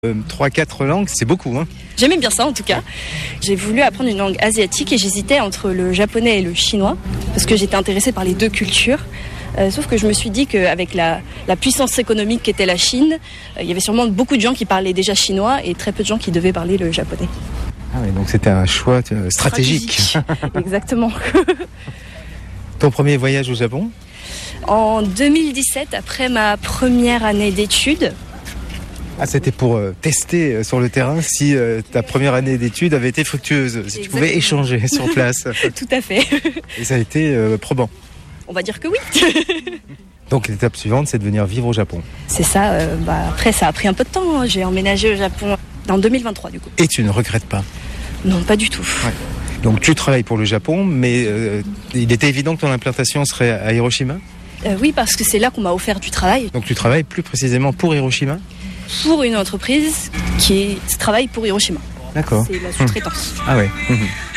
3-4 langues, c'est beaucoup, hein. J'aimais bien ça en tout cas. J'ai voulu apprendre une langue asiatique et j'hésitais entre le japonais et le chinois parce que j'étais intéressée par les deux cultures. Sauf que je me suis dit qu'avec la puissance économique qu'était la Chine, il y avait sûrement beaucoup de gens qui parlaient déjà chinois et très peu de gens qui devaient parler le japonais. Ah oui, donc c'était un choix stratégique. Exactement. Ton premier voyage au Japon ? En 2017, après ma première année d'études. Ah, c'était pour tester sur le terrain si ta première année d'études avait été fructueuse, si Exactement. tu pouvais échanger sur place. Tout à fait. Et ça a été probant. On va dire que oui. Donc l'étape suivante, c'est de venir vivre au Japon. C'est ça. Après, ça a pris un peu de temps. Hein. J'ai emménagé au Japon en 2023 du coup. Et tu ne regrettes pas ? Non, pas du tout. Ouais. Donc tu travailles pour le Japon, mais il était évident que ton implantation serait à Hiroshima ? Oui, parce que c'est là qu'on m'a offert du travail. Donc tu travailles plus précisément pour Hiroshima ? Pour une entreprise qui travaille pour Hiroshima. D'accord. C'est la sous-traitance. Ah ouais.